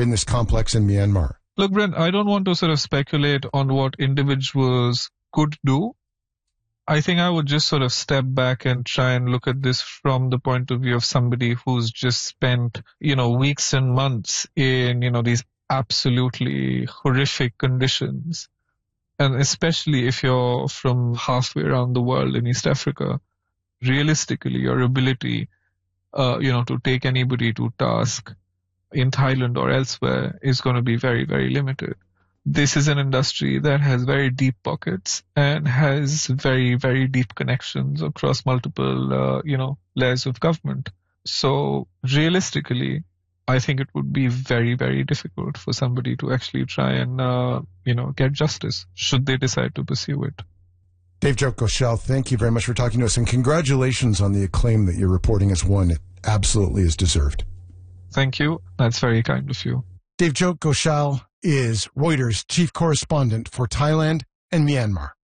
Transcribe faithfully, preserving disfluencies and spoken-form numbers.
in this complex in Myanmar? Look, Brent, I don't want to sort of speculate on what individuals could do. I think I would just sort of step back and try and look at this from the point of view of somebody who's just spent, you know, weeks and months in, you know, these absolutely horrific conditions. And especially if you're from halfway around the world in East Africa, realistically, your ability, uh, you know, to take anybody to task in Thailand or elsewhere is going to be very, very limited. This is an industry that has very deep pockets and has very, very deep connections across multiple, uh, you know, layers of government. So realistically, I think it would be very, very difficult for somebody to actually try and, uh, you know, get justice should they decide to pursue it. Devjot Ghoshal, thank you very much for talking to us, and congratulations on the acclaim that your reporting has won. It absolutely is deserved. Thank you. That's very kind of you. Devjot Ghoshal is Reuters chief correspondent for Thailand and Myanmar.